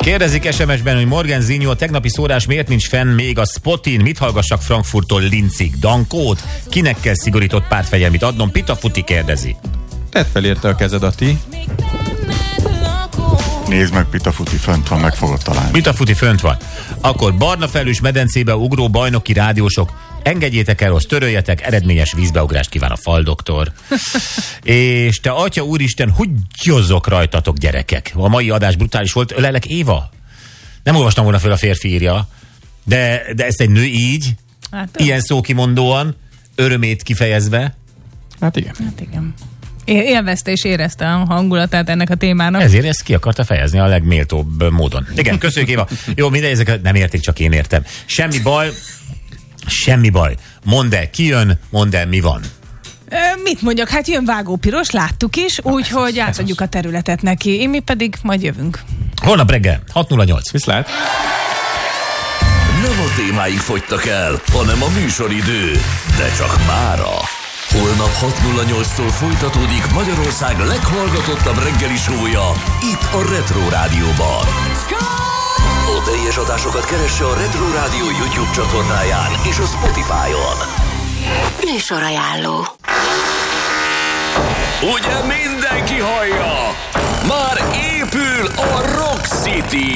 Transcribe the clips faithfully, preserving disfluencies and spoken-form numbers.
Kérdezik es em es-ben, hogy Morgan Zinho, a tegnapi szórás miért nincs fenn még a Spotin? Mit hallgassak Frankfurttól Linzig? Dankót? Kinek kell szigorított pártfegyelmit adnom? Pita Futi kérdezi. Tedd fel érte a kezed, Ati. Nézd meg, Pita Futi fönt van, meg fogod találni. Pita Futi fönt van. Akkor barna felős medencébe ugró bajnoki rádiósok, engedjétek el, azt töröljetek, eredményes vízbeugrást kíván a faldoktor. És te, atya úristen, húgyozzok rajtatok, gyerekek. A mai adás brutális volt. Ölelek Éva? Nem olvastam volna fel, a férfi írja, de, de ezt egy nő így, hát, ilyen szókimondóan, örömét kifejezve. Hát igen. Hát igen. Élvezte és érezte a hangulatát ennek a témának. Ezért ezt ki akarta fejezni a legméltóbb módon. Igen, köszönjük, Éva. Jó, minden ezeket nem értik, csak én értem. Semmi baj, semmi baj. Mondd el, ki jön, mondd el, mi van. Ö, mit mondjak? Hát jön Vágó Piros, láttuk is, úgyhogy átadjuk a területet neki. Mi pedig majd jövünk. Holnap reggel, hat nulla nyolc. Viszlát. Nem a témáink fogytak el, hanem a műsoridő. De csak mára. Holnap hat nulla nyolctól folytatódik Magyarország leghallgatottabb reggeli show-ja itt a Retro Rádióban. A teljes adásokat keresse a Retro Rádió YouTube csatornáján és a Spotify-on. Műsorajánló. Ugye mindenki hallja? Már épül a Rock City!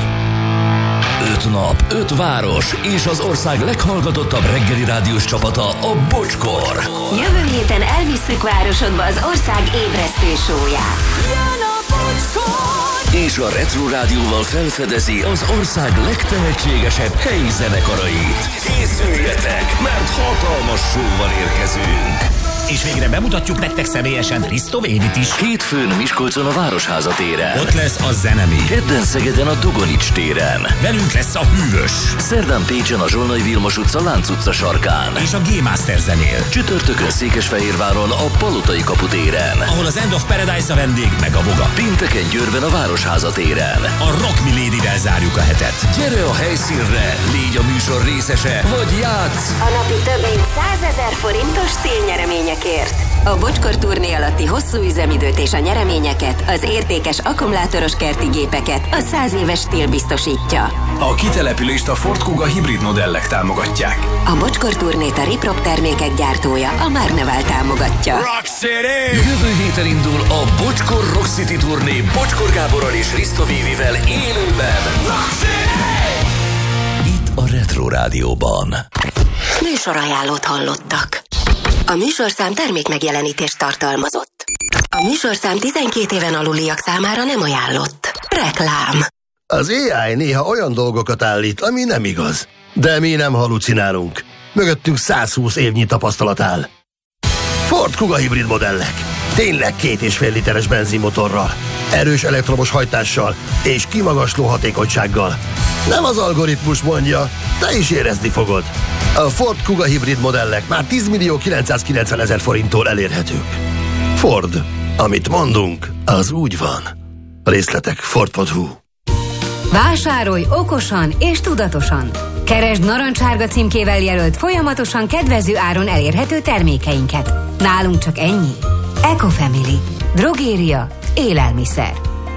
Öt nap, öt város és az ország leghallgatottabb reggeli rádiós csapata, a Bocskor. Jövő héten elvisszük városodba az ország ébresztő show-ját. Jön a Bocskor! És a Retro Rádióval felfedezi az ország legtehetségesebb helyi zenekarait. Készüljetek, mert hatalmas show-val érkezünk. És végre bemutatjuk nektek személyesen Risto Védit is. Hétfőn Miskolcon a Városháza téren. Ott lesz a Zenemi. Kedden Szegeden a Dugonics téren. Velünk lesz a Hűvös. Szerdán Pécsen a Zsolnai Vilmos utca Lánc utca sarkán. És a G-Master zenél. Csütörtökön Székesfehérváron a Palotai kapu téren. Ahol az End of Paradise a vendég, meg a Voga. Pénteken Győrben a Városháza téren. A Rock Milady-vel zárjuk a hetet. Gyere a helyszínre, légy a műsor részese, vagy játsz! A napi több mint százezer forintos télnyereményekért. A Bocskor turné alatti hosszú üzemidőt és a nyereményeket, az értékes akkumulátoros kerti gépeket a száz éves stíl biztosítja. A kitelepülést a Ford Kuga hibrid modellek támogatják. A Bocskor turnét a Riprop termékek gyártója, a Márneval támogatja. Rock City! Jövő héten indul a Bocskor Rock City turné Bocskor Gáborral és Risto Vévivel élőben. Rock City! Itt a Retro Rádióban. Műsorajánlót hallottak. A műsorszám termékmegjelenítést tartalmazott. A műsorszám tizenkét éven aluliak számára nem ajánlott. Reklám. Az á i néha olyan dolgokat állít, ami nem igaz. De mi nem halucinálunk. Mögöttünk száz húsz évnyi tapasztalat áll. Ford Kuga hibrid modellek. Tényleg két és fél literes benzinmotorral, erős elektromos hajtással és kimagasló hatékonysággal. Nem az algoritmus mondja, te is érezni fogod. A Ford Kuga hibrid modellek már tíz millió kilencszázkilencven ezer forinttól elérhetők. Ford. Amit mondunk, az úgy van. Részletek ford pont hu. Vásárolj okosan és tudatosan. Keresd narancssárga címkével jelölt, folyamatosan kedvező áron elérhető termékeinket. Nálunk csak ennyi. Ecofamily. Drogéria. Élelmiszer.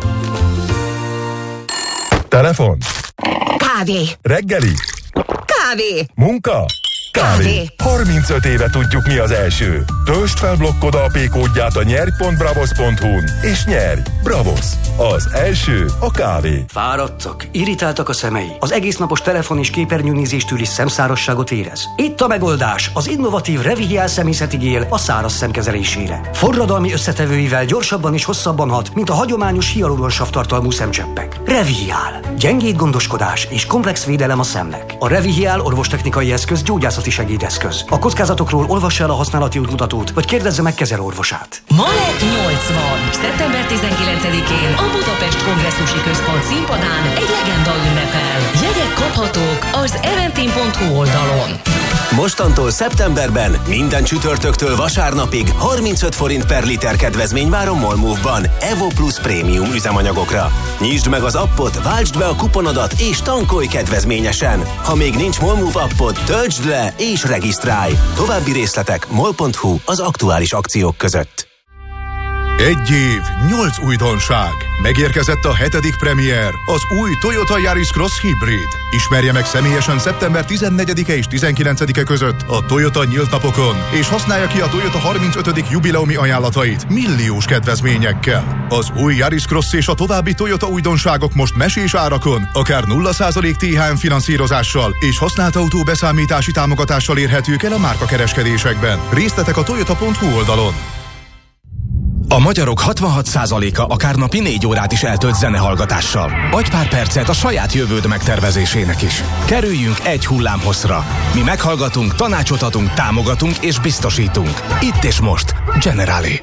Telefon. Kávé. Reggeli. Kávé. Munka. Kávé. harmincöt éve tudjuk, mi az első. Töltsd fel blokkod á pé kódját a nyerj pont bravos pont hu-n és nyerj! Bravos! Az első a kávé. Fáradtak, irritáltak a szemei. Az egésznapos telefon és képernyőnézéstől is szemszárasságot érez. Itt a megoldás, az innovatív Revihial szemészeti gél a száraz szem kezelésére. Forradalmi összetevőivel gyorsabban és hosszabban hat, mint a hagyományos hialuronsav tartalmú szemcseppek. Revihial. Gyengéd gondoskodás és komplex védelem a szemnek. A Revihial orvostechnikai eszköz gyógyászati segédeszköz. A kockázatokról olvassa el a használati útmutatót, vagy kérdezze meg kezelőorvosát. Malet nyolcvan. szeptember tizenkilencedikén a Budapest Kongresszusi Központ színpadán egy legenda ünnepel. Jegyek kaphatók az eventin pont hu oldalon. Mostantól szeptemberben minden csütörtöktől vasárnapig harmincöt forint per liter kedvezmény vár a Molmove-ban Evo Plus prémium üzemanyagokra. Nyisd meg az appot, váltsd be a kuponodat és tankolj kedvezményesen. Ha még nincs Molmove appod, töltsd le és regisztrálj. További részletek mol pont hu az aktuális akciók között. Egy év, nyolc újdonság. Megérkezett a hetedik premier, az új Toyota Yaris Cross Hybrid. Ismerje meg személyesen szeptember tizennegyedike és tizenkilencedike között a Toyota nyílt napokon, és használja ki a Toyota harmincötödik jubileumi ajánlatait milliós kedvezményekkel. Az új Yaris Cross és a további Toyota újdonságok most mesés árakon, akár nulla százalék té há em finanszírozással és használt autó beszámítási támogatással érhetők el a márkakereskedésekben. Részletek a toyota pont hu oldalon. A magyarok hatvanhat százaléka akár napi négy órát is eltölt zenehallgatással. Adj pár percet a saját jövőd megtervezésének is. Kerüljünk egy hullámhosszra. Mi meghallgatunk, tanácsot adunk, támogatunk és biztosítunk. Itt és most. Generali.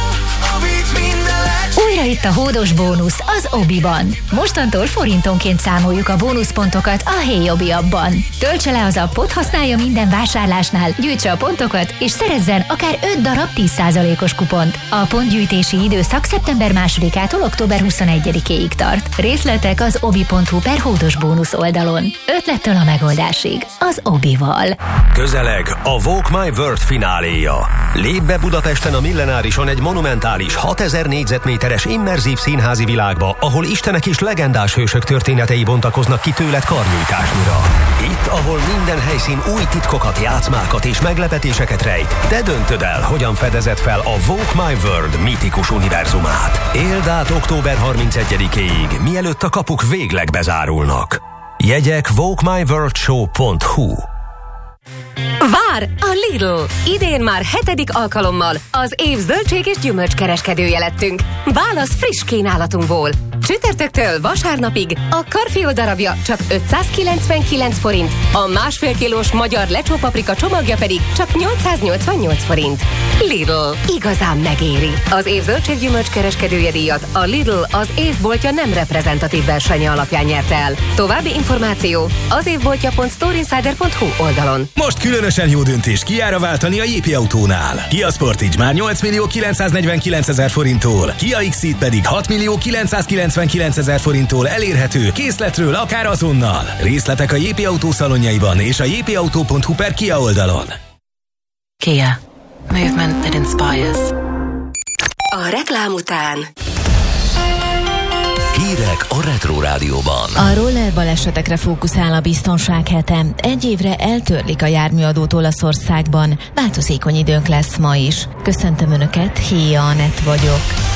Újra itt a hódos bónusz az Obiban. Mostantól forintonként számoljuk a bónuszpontokat a Hey Obi appban. Töltse le az appot, használja minden vásárlásnál, gyűjtse a pontokat, és szerezzen akár öt darab tíz százalékos kupont. A pontgyűjtési időszak szeptember másodikától október huszonegyedikéig tart. Részletek az obi pont hu per hódos bónusz oldalon. Ötlettől a megoldásig. Az Obival. Közeleg a Walk My World fináléja. Lép be Budapesten a Millenárison egy monumentális hatezer négyzetméteres immerzív színházi világba, ahol istenek és legendás hősök történetei bontakoznak ki tőled karnyújtásnyira. Itt, ahol minden helyszín új titkokat, játszmákat és meglepetéseket rejt, te döntöd el, hogyan fedezed fel a Walk My World mítikus univerzumát. Éld át október harmincegyedikéig, mielőtt a kapuk végleg bezárulnak. Jegyek walk my world show pont hu. Vár a Lidl! Idén már hetedik alkalommal az év zöldség és gyümölcskereskedője lettünk. Válasz friss kínálatunkból. Csütörtöktől vasárnapig a karfiol darabja csak ötszázkilencvenkilenc forint, a másfél kilós magyar lecsó paprika csomagja pedig csak nyolcszáznyolcvannyolc forint. Lidl. Igazán megéri. Az év zöldség-gyümölcs kereskedője díjat a Lidl az évboltja nem reprezentatív versenye alapján nyerte el. További információ az évboltja pont storeinsider pont hu oldalon. Most különösen jó döntés Kiára váltani a Jépi Autónál. Kia Sportage már nyolc millió kilencszáznegyvenkilenc ezer forinttól, Kia X-Ceed pedig hat millió kilencszázkilencvenkilenc ezer forinttól elérhető készletről akár azonnal. Részletek a Jépi Autó szalonjaiban és a jépi autó pont hu per Kia oldalon. Kia. Movement that inspires. A reklám után Hírek a Retro Rádióban. A roller balesetekre fókuszál a biztonság hete. Egy évre eltörlik a járműadót Olaszországban. Változékony időnk lesz ma is. Köszöntöm Önöket, Héja Anett vagyok.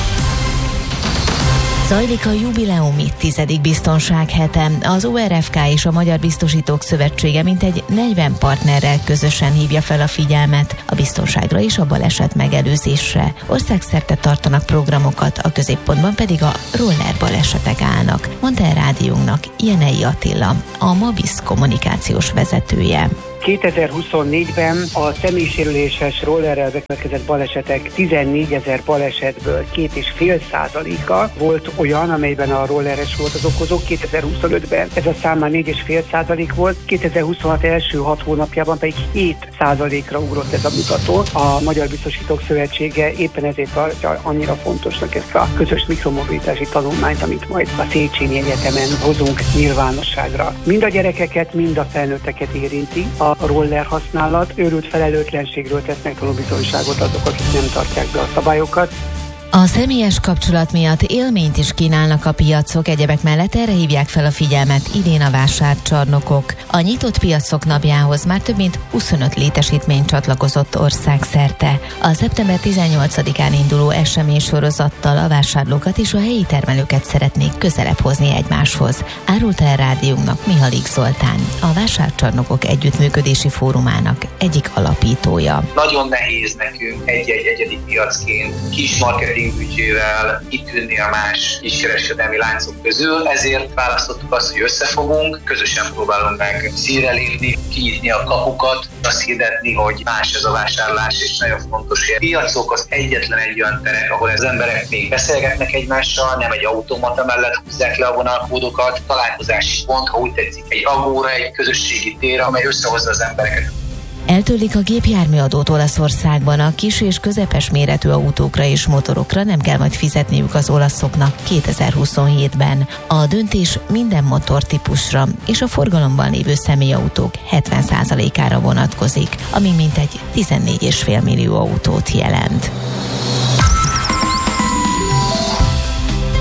Zajlik a jubileumi tizedik biztonsághete. Az o er ef ká és a Magyar Biztosítók Szövetsége mintegy negyven partnerrel közösen hívja fel a figyelmet a biztonságra és a baleset megelőzésre. Országszerte tartanak programokat, a középpontban pedig a roller balesetek állnak, mondta el rádiónknak Jenei Attila, a Mabisz kommunikációs vezetője. kétezer-huszonnégyben a személysérüléses rollerrel bekövetkezett balesetek tizennégyezer balesetből két és fél százaléka volt olyan, amelyben a rolleres volt az okozó. kétezer-huszonötben ez a szám már négy és fél százalék volt, kétezer-huszonhat első hat hónapjában pedig hét százalékra ugrott ez a mutató. A Magyar Biztosítók Szövetsége éppen ezért tartja annyira fontosnak ezt a közös mikromobilitási tanulmányt, amit majd a Széchenyi Egyetemen hozunk nyilvánosságra. Mind a gyerekeket, mind a felnőtteket érinti a roller használat. Őrült felelőtlenségről tesznek tanúbizonyságot azok, akik nem tartják be a szabályokat. A személyes kapcsolat miatt élményt is kínálnak a piacok, egyebek mellett erre hívják fel a figyelmet idén a vásárcsarnokok. A nyitott piacok napjához már több mint huszonöt létesítmény csatlakozott országszerte. A szeptember tizennyolcadikán induló eseménysorozattal a vásárlókat és a helyi termelőket szeretnék közelebb hozni egymáshoz, árulta el rádiónknak Mihalik Zoltán, a Vásárcsarnokok Együttműködési Fórumának egyik alapítója. Nagyon nehéz nekünk egy-egy egyedik piacként kis marketing büdzsével kitűnni a más kiskereskedelmi láncok közül, ezért választottuk azt, hogy összefogunk, közösen próbálunk meg színre lépni, kinyitni a kapukat, azt hirdetni, hogy más ez a vásárlás, és nagyon fontos, hogy a piacok az egyetlen egy olyan terek, ahol az emberek még beszélgetnek egymással, nem egy automata mellett húzzák le a vonalkódokat, találkozási pont, ha úgy tetszik, egy agóra, egy közösségi tér, amely összehozza az embereket. Eltörlik a gépjárműadót Olaszországban, a kis és közepes méretű autókra és motorokra nem kell majd fizetniük az olaszoknak kétezer-huszonhétben. A döntés minden motortípusra és a forgalomban lévő személyautók hetven százalékára vonatkozik, ami mintegy tizennégy egész öt millió autót jelent.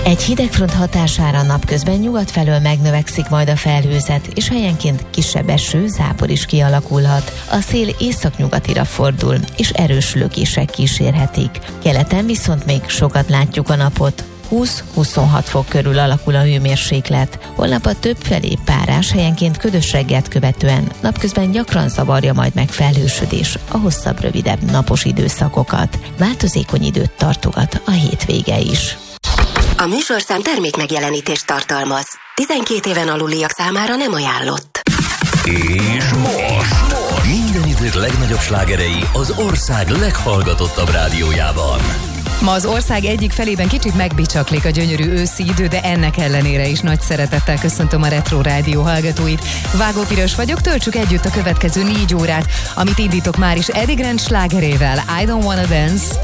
Egy hidegfront hatására napközben nyugat felől megnövekszik majd a felhőzet, és helyenként kisebb eső, zápor is kialakulhat. A szél északnyugatira fordul, és erős lökések kísérhetik. Keleten viszont még sokat látjuk a napot. húsz-huszonhat fok körül alakul a hőmérséklet. Holnap a több felé párás, helyenként ködös reggelt követően napközben gyakran zavarja majd meg felhősödés a hosszabb, rövidebb napos időszakokat. Változékony időt tartogat a hétvége is. A műsorszám termék megjelenítést tartalmaz. tizenkét éven aluliak számára nem ajánlott. És most minden idők legnagyobb slágerei az ország leghallgatottabb rádiójában. Ma az ország egyik felében kicsit megbicsaklik a gyönyörű őszi idő, de ennek ellenére is nagy szeretettel köszöntöm a Retro Rádió hallgatóit. Vágó Piros vagyok, töltsük együtt a következő négy órát, amit indítok már is Eddie Grant slágerével, I Don't Wanna Dance.